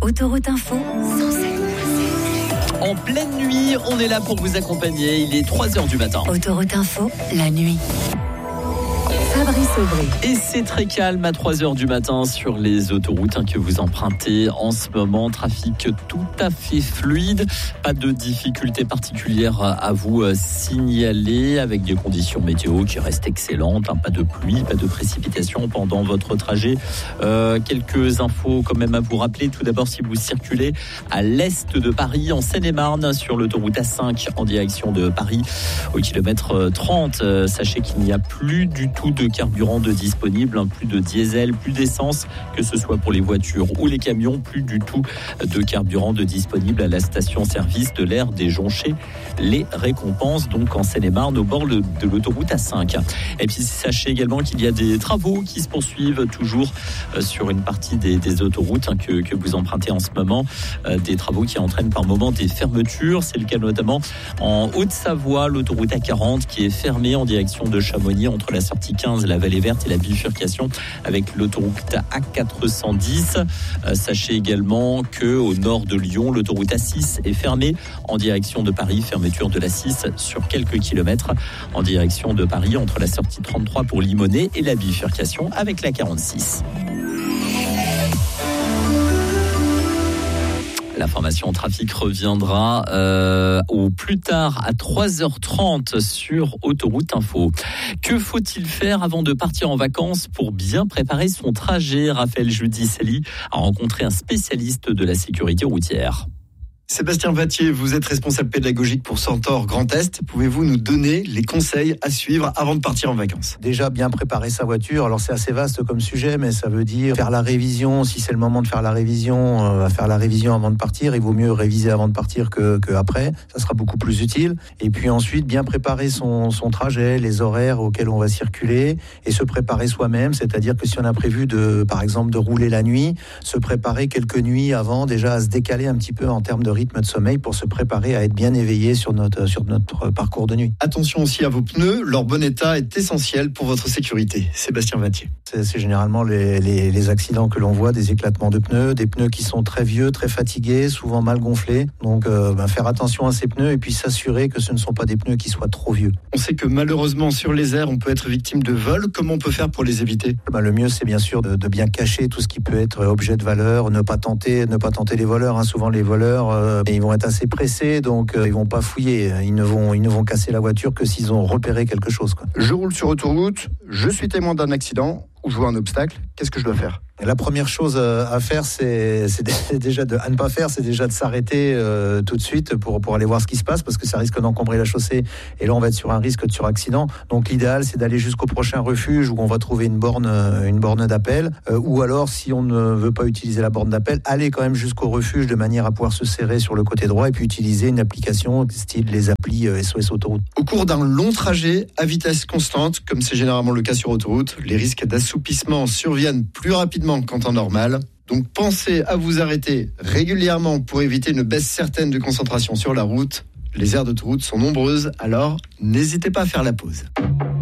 Autoroute Info, 107. En pleine nuit, on est là pour vous accompagner. Il est 3h du matin. Autoroute Info, la nuit. Fabrice Aubry. Et c'est très calme à 3h du matin sur les autoroutes que vous empruntez en ce moment. Trafic tout à fait fluide. Pas de difficultés particulières à vous signaler, avec des conditions météo qui restent excellentes. Pas de pluie, pas de précipitation pendant votre trajet. Quelques infos quand même à vous rappeler. Tout d'abord, si vous circulez à l'est de Paris, en Seine-et-Marne, sur l'autoroute A5 en direction de Paris, au kilomètre 30, sachez qu'il n'y a plus du tout de carburant de disponible, plus de diesel, plus d'essence, que ce soit pour les voitures ou les camions, plus du tout de carburant de disponible à la station-service de l'aire des Jonchées, les Récompenses, donc en Seine-et-Marne, au bord de l'autoroute A5. Et puis sachez également qu'il y a des travaux qui se poursuivent toujours sur une partie des autoroutes que vous empruntez en ce moment, des travaux qui entraînent par moment des fermetures. C'est le cas notamment en Haute-Savoie, l'autoroute A40 qui est fermée en direction de Chamonix entre la sortie 15, la Vallée Verte et la bifurcation avec l'autoroute A410. Sachez également qu'au nord de Lyon, l'autoroute A6 est fermée en direction de Paris. Fermeture de l'A6 sur quelques kilomètres en direction de Paris entre la sortie 33 pour Limonest et la bifurcation avec la 46. L'information trafic reviendra au plus tard à 3h30 sur Autoroute Info. Que faut-il faire avant de partir en vacances pour bien préparer son trajet? Raphaël Judicelli a rencontré un spécialiste de la sécurité routière. Sébastien Vattier, vous êtes responsable pédagogique pour Centaure Grand Est. Pouvez-vous nous donner les conseils à suivre avant de partir en vacances? Déjà, bien préparer sa voiture. Alors, c'est assez vaste comme sujet, mais ça veut dire faire la révision. Si c'est le moment de faire la révision, faire la révision avant de partir. Il vaut mieux réviser avant de partir que après. Ça sera beaucoup plus utile. Et puis ensuite, bien préparer son trajet, les horaires auxquels on va circuler et se préparer soi-même. C'est-à-dire que si on a prévu par exemple, de rouler la nuit, se préparer quelques nuits avant, déjà à se décaler un petit peu en termes de rythme de sommeil pour se préparer à être bien éveillé sur notre parcours de nuit. Attention aussi à vos pneus, leur bon état est essentiel pour votre sécurité. Sébastien Vattier. C'est généralement les accidents que l'on voit, des éclatements de pneus, des pneus qui sont très vieux, très fatigués, souvent mal gonflés. Donc faire attention à ces pneus et puis s'assurer que ce ne sont pas des pneus qui soient trop vieux. On sait que malheureusement sur les aires, on peut être victime de vols. Comment on peut faire pour les éviter? Le mieux, c'est bien sûr de bien cacher tout ce qui peut être objet de valeur, ne pas tenter les voleurs. Souvent les voleurs, ils vont être assez pressés, donc ils vont pas fouiller. Ils ne vont casser la voiture que s'ils ont repéré quelque chose. Je roule sur autoroute, je suis témoin d'un accident ou je vois un obstacle. Qu'est-ce que je dois faire? La première chose à faire, c'est déjà à ne pas faire, c'est déjà de s'arrêter tout de suite pour aller voir ce qui se passe, parce que ça risque d'encombrer la chaussée. Et là, on va être sur un risque de suraccident. Donc, l'idéal, c'est d'aller jusqu'au prochain refuge où on va trouver une borne d'appel. Ou alors, si on ne veut pas utiliser la borne d'appel, aller quand même jusqu'au refuge de manière à pouvoir se serrer sur le côté droit et puis utiliser une application style les applis SOS Autoroute. Au cours d'un long trajet à vitesse constante, comme c'est généralement le cas sur autoroute, les risques d'assoupissement surviennent plus rapidement qu'en temps normal. Donc pensez à vous arrêter régulièrement pour éviter une baisse certaine de concentration sur la route. Les aires d'autoroute sont nombreuses, alors n'hésitez pas à faire la pause.